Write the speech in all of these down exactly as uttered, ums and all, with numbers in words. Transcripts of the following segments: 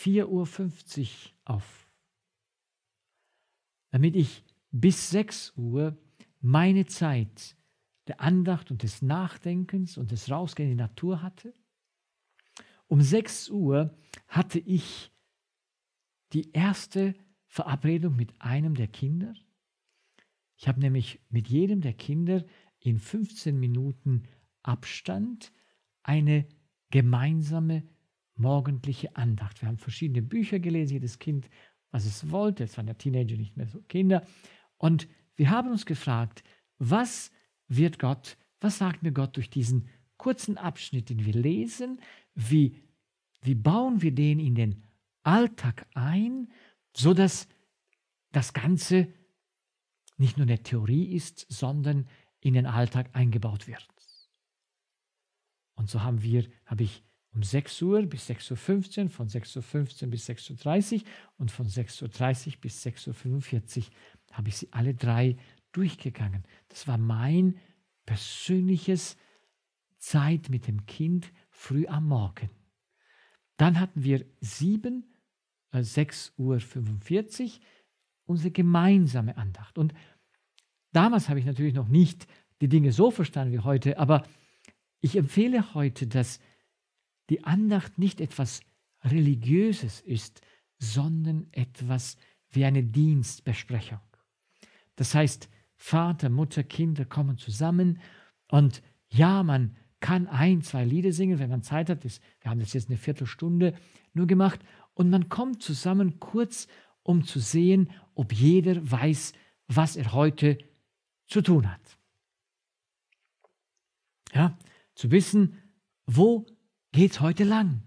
vier Uhr fünfzig auf, damit ich bis sechs Uhr meine Zeit der Andacht und des Nachdenkens und des Rausgehens in die Natur hatte. Um sechs Uhr hatte ich die erste Verabredung mit einem der Kinder. Ich habe nämlich mit jedem der Kinder in fünfzehn Minuten Abstand eine gemeinsame morgendliche Andacht. Wir haben verschiedene Bücher gelesen, jedes Kind, was es wollte. Jetzt waren ja Teenager nicht mehr so Kinder. Und wir haben uns gefragt, was wird Gott, was sagt mir Gott durch diesen kurzen Abschnitt, den wir lesen? Wie, wie bauen wir den in den Alltag ein, sodass das Ganze nicht nur eine Theorie ist, sondern in den Alltag eingebaut wird. Und so haben wir, habe ich um sechs Uhr bis sechs Uhr fünfzehn, von sechs Uhr fünfzehn bis sechs Uhr dreißig und von sechs Uhr dreißig bis sechs Uhr fünfundvierzig habe ich sie alle drei durchgegangen. Das war mein persönliches Zeit mit dem Kind früh am Morgen. Dann hatten wir sieben, äh, sechs Uhr fünfundvierzig unsere gemeinsame Andacht. Und damals habe ich natürlich noch nicht die Dinge so verstanden wie heute, aber ich empfehle heute, dass die Andacht nicht etwas Religiöses ist, sondern etwas wie eine Dienstbesprechung. Das heißt, Vater, Mutter, Kinder kommen zusammen und ja, man kann ein, zwei Lieder singen, wenn man Zeit hat. Das, wir haben das jetzt eine Viertelstunde nur gemacht und man kommt zusammen kurz, um zu sehen, ob jeder weiß, was er heute zu tun hat. Ja, zu wissen, wo geht es heute lang?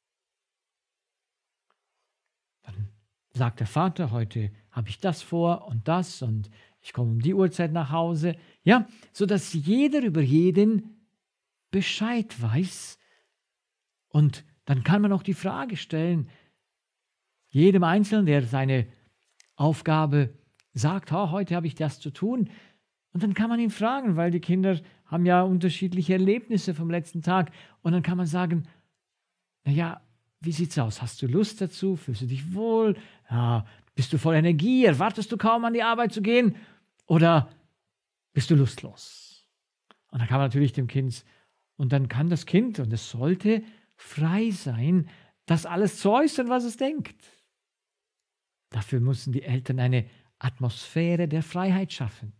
Dann sagt der Vater, heute habe ich das vor und das und ich komme um die Uhrzeit nach Hause. Ja, sodass jeder über jeden Bescheid weiß. Und dann kann man auch die Frage stellen, jedem Einzelnen, der seine Aufgabe sagt, oh, heute habe ich das zu tun. Und dann kann man ihn fragen, weil die Kinder haben ja unterschiedliche Erlebnisse vom letzten Tag. Und dann kann man sagen, naja, wie sieht's aus? Hast du Lust dazu? Fühlst du dich wohl? Ja, bist du voll Energie? Erwartest du kaum an die Arbeit zu gehen? Oder bist du lustlos? Und dann kann man natürlich dem Kind, und dann kann das Kind, und es sollte frei sein, das alles zu äußern, was es denkt. Dafür müssen die Eltern eine Atmosphäre der Freiheit schaffen.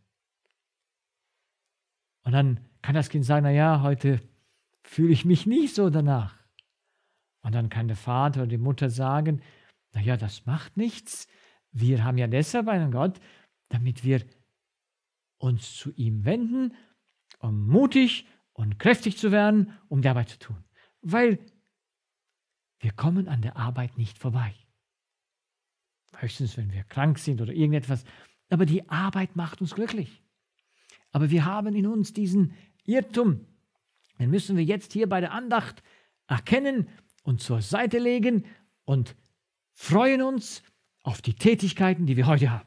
Und dann kann das Kind sagen, naja, heute fühle ich mich nicht so danach. Und dann kann der Vater oder die Mutter sagen, naja, das macht nichts. Wir haben ja deshalb einen Gott, damit wir uns zu ihm wenden, um mutig und kräftig zu werden, um die Arbeit zu tun. Weil wir kommen an der Arbeit nicht vorbei. Höchstens, wenn wir krank sind oder irgendetwas. Aber die Arbeit macht uns glücklich. Aber wir haben in uns diesen Irrtum. Den müssen wir jetzt hier bei der Andacht erkennen und zur Seite legen und freuen uns auf die Tätigkeiten, die wir heute haben.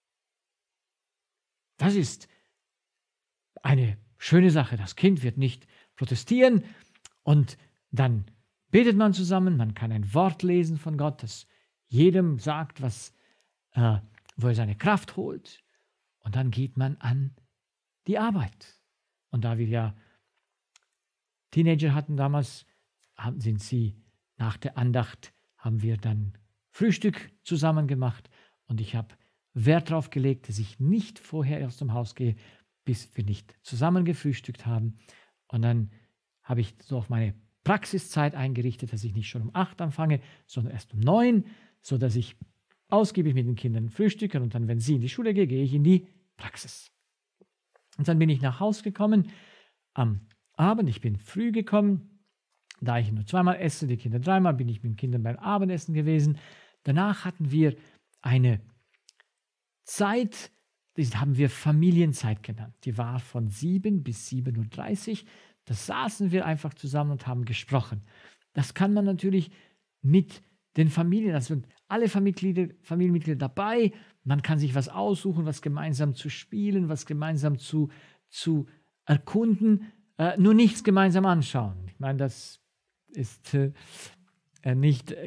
Das ist eine schöne Sache. Das Kind wird nicht protestieren und dann betet man zusammen. Man kann ein Wort lesen von Gott, das jedem sagt, was, äh, wo er seine Kraft holt. Und dann geht man an die Arbeit. Und da wir ja Teenager hatten damals, haben, sind sie nach der Andacht, haben wir dann Frühstück zusammen gemacht. Und ich habe Wert darauf gelegt, dass ich nicht vorher aus dem Haus gehe, bis wir nicht zusammen gefrühstückt haben. Und dann habe ich so auf meine Praxiszeit eingerichtet, dass ich nicht schon um acht anfange, sondern erst um neun, sodass ich ausgiebig mit den Kindern frühstücke und dann, wenn sie in die Schule gehen, gehe ich in die Praxis. Und dann bin ich nach Hause gekommen am Abend. Ich bin früh gekommen, da ich nur zweimal esse, die Kinder dreimal, bin ich mit den Kindern beim Abendessen gewesen. Danach hatten wir eine Zeit, die haben wir Familienzeit genannt. Die war von sieben bis sieben Uhr dreißig. Da saßen wir einfach zusammen und haben gesprochen. Das kann man natürlich mit den Familien, also sind alle Familienmitglieder, Familienmitglieder dabei. Man kann sich was aussuchen, was gemeinsam zu spielen, was gemeinsam zu, zu erkunden, äh, nur nichts gemeinsam anschauen. Ich meine, das ist äh, nicht